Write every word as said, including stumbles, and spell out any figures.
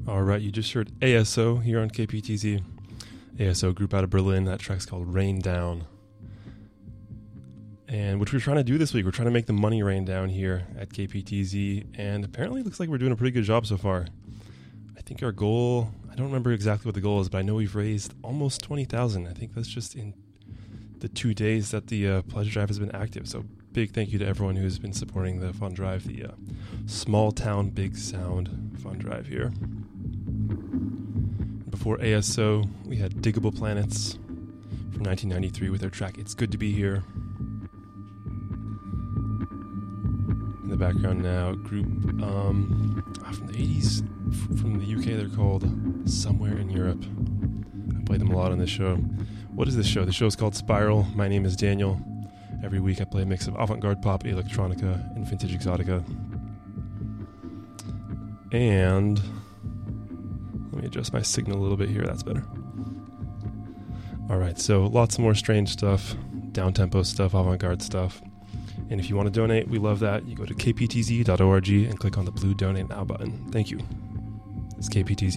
All right, you just heard A S O here on K P T Z. A S O group out of Berlin. That track's called Rain Down. And what we're trying to do this week, we're trying to make the money rain down here at K P T Z. And apparently it looks like we're doing a pretty good job so far. I think our goal, I don't remember exactly what the goal is, but I know we've raised almost twenty thousand dollars. I think that's just in the two days that the uh, Pleasure Drive has been active. So big thank you to everyone who's been supporting the fund drive, the uh, Small Town Big Sound fund drive here. Before A S O, we had Diggable Planets from nineteen ninety-three with their track It's Good to Be Here. In the background now, a group um, from the eighties, f- from the U K, they're called Somewhere in Europe. I play them a lot on this show. What is this show? The show is called Spiral. My name is Daniel. Every week I play a mix of avant-garde pop, electronica, and vintage exotica. And let me adjust my signal a little bit here. That's better. All right, so lots more strange stuff, down-tempo stuff, avant-garde stuff. And if you want to donate, we love that. You go to k p t z dot org and click on the blue Donate Now button. Thank you. It's K P T Z.